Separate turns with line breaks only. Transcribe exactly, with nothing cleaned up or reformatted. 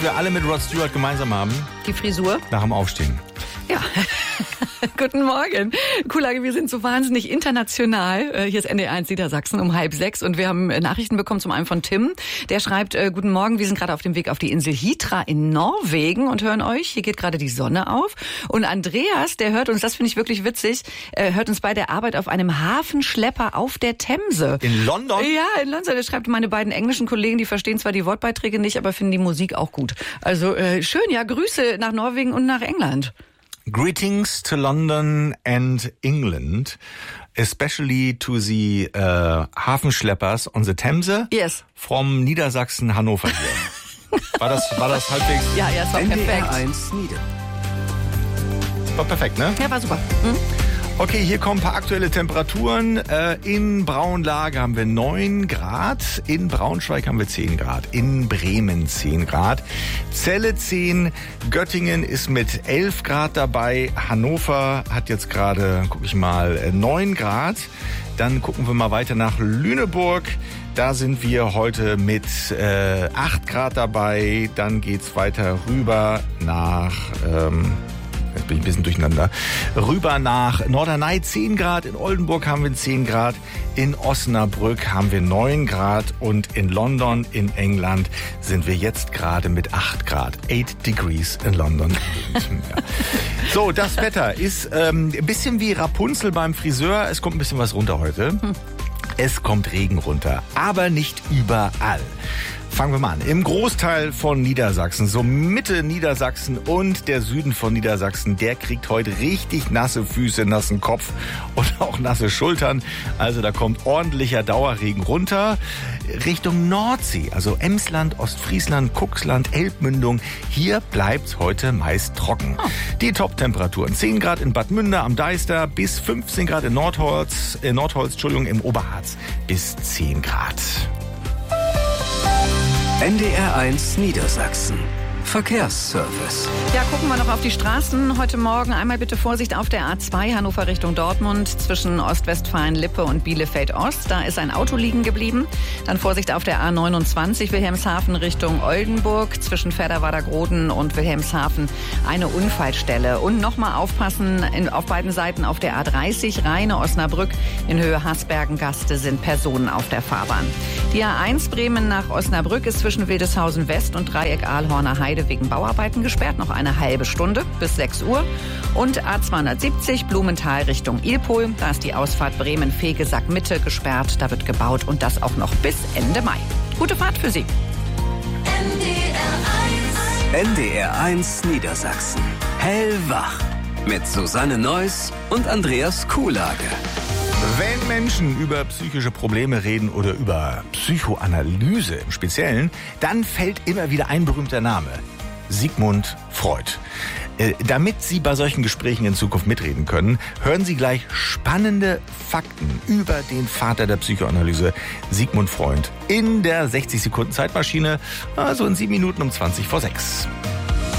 Wir alle mit Rod Stewart gemeinsam haben.
Die Frisur?
Nach dem Aufstehen.
Ja. Guten Morgen. Kuhlage, wir sind so wahnsinnig international. Hier ist N D R eins Niedersachsen um halb sechs und wir haben Nachrichten bekommen, zum einen von Tim. Der schreibt, äh, guten Morgen, wir sind gerade auf dem Weg auf die Insel Hitra in Norwegen und hören euch. Hier geht gerade die Sonne auf. Und Andreas, der hört uns, das finde ich wirklich witzig, äh, hört uns bei der Arbeit auf einem Hafenschlepper auf der Themse.
In London?
Ja, in London. Der schreibt, meine beiden englischen Kollegen, die verstehen zwar die Wortbeiträge nicht, aber finden die Musik auch gut. Also äh, schön, ja, Grüße nach Norwegen und nach England.
Greetings to London and England, especially to the uh, Hafenschleppers on the Themse.
Yes.
From Niedersachsen, Hannover hier. War das, war das halbwegs?
Ja, ja, es war perfekt.
N D R eins Nieder.
War perfekt, ne?
Ja, war super. Hm?
Okay, hier kommen ein paar aktuelle Temperaturen. Äh, in Braunlage haben wir neun Grad, in Braunschweig haben wir zehn Grad, in Bremen zehn Grad, Celle zehn, Göttingen ist mit elf Grad dabei, Hannover hat jetzt gerade, gucke ich mal, neun Grad. Dann gucken wir mal weiter nach Lüneburg. Da sind wir heute mit äh, acht Grad dabei. Dann geht's weiter rüber nach... Ähm, Jetzt bin ich ein bisschen durcheinander. Rüber nach Norderney zehn Grad, in Oldenburg haben wir zehn Grad, in Osnabrück haben wir neun Grad und in London in England sind wir jetzt gerade mit acht Grad. eight degrees in London. Ja. So, das Wetter ist ähm, ein bisschen wie Rapunzel beim Friseur. Es kommt ein bisschen was runter heute. Es kommt Regen runter, aber nicht überall. Fangen wir mal an. Im Großteil von Niedersachsen, so Mitte Niedersachsen und der Süden von Niedersachsen, der kriegt heute richtig nasse Füße, nassen Kopf und auch nasse Schultern. Also da kommt ordentlicher Dauerregen runter. Richtung Nordsee, also Emsland, Ostfriesland, Cuxland, Elbmündung, hier bleibt's heute meist trocken. Oh. Die Top-Temperaturen: zehn Grad in Bad Münder am Deister, bis fünfzehn Grad in Nordholz, äh, Nordholz, Entschuldigung, im Oberharz, bis zehn Grad.
N D R eins Niedersachsen. Verkehrsservice.
Ja, gucken wir noch auf die Straßen. Heute Morgen einmal bitte Vorsicht auf der A zwei Hannover Richtung Dortmund zwischen Ostwestfalen-Lippe und Bielefeld-Ost. Da ist ein Auto liegen geblieben. Dann Vorsicht auf der A neunundzwanzig Wilhelmshaven Richtung Oldenburg zwischen Ferderwerda-Groden und Wilhelmshaven eine Unfallstelle. Und nochmal aufpassen in, auf beiden Seiten auf der A dreißig Rheine-Osnabrück in Höhe Hasbergen-Gaste sind Personen auf der Fahrbahn. Die A eins Bremen nach Osnabrück ist zwischen Wildeshausen West und Dreieck Ahlhorner Heide wegen Bauarbeiten gesperrt, noch eine halbe Stunde bis sechs Uhr. Und A zweihundertsiebzig Blumenthal Richtung Ilpol, da ist die Ausfahrt Bremen-Fegesack Mitte gesperrt, da wird gebaut und das auch noch bis Ende Mai. Gute Fahrt für Sie.
N D R eins Niedersachsen. Hellwach. Mit Susanne Neuss und Andreas Kuhlage.
Wenn Menschen über psychische Probleme reden oder über Psychoanalyse im Speziellen, dann fällt immer wieder ein berühmter Name: Sigmund Freud. Äh, damit Sie bei solchen Gesprächen in Zukunft mitreden können, hören Sie gleich spannende Fakten über den Vater der Psychoanalyse, Sigmund Freud, in der sechzig Sekunden Zeitmaschine, also in sieben Minuten um zwanzig vor sechs.